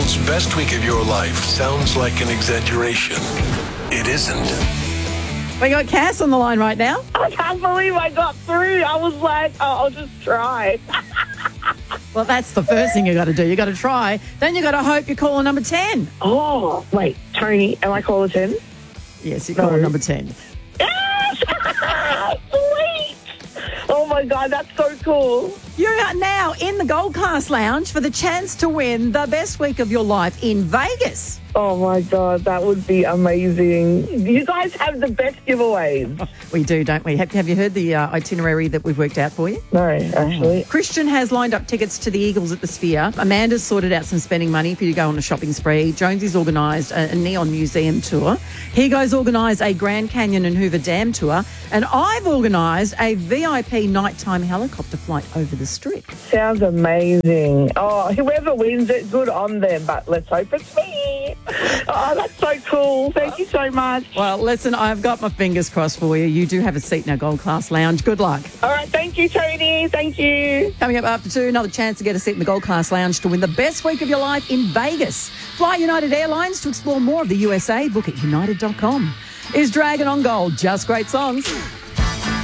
Airlines' best week of your life sounds like an exaggeration. It isn't. We got Cass on the line right now. I can't believe I got through. I was like, oh, I'll just try. Well, that's the first thing you got to do. You got to try. Then you got to hope you call on number 10. Oh, wait, Tony, am I caller 10? Yes, you call on number 10. Yes! Sweet! Oh, my God, that's so cool. You are now in the Gold Class Lounge for the chance to win the best week of your life in Vegas. Oh, my God, that would be amazing. You guys have the best giveaways. We do, don't we? Have you heard the itinerary that we've worked out for you? No, actually. Christian has lined up tickets to the Eagles at the Sphere. Amanda's sorted out some spending money for you to go on a shopping spree. Jonesy's organised a Neon Museum tour. Higo's organised a Grand Canyon and Hoover Dam tour. And I've organised a VIP nighttime helicopter flight over the Strip. Sounds amazing. Oh, whoever wins it, good on them, but let's hope it's me. Oh, that's so cool. Thank you so much. Well, listen, I've got my fingers crossed for you. You do have a seat in our Gold Class Lounge. Good luck. All right, thank you, Tony. Thank you. Coming up after 2, another chance to get a seat in the Gold Class Lounge to win the best week of your life in Vegas. Fly United Airlines to explore more of the USA. Book at united.com. Is Dragon on Gold just great songs?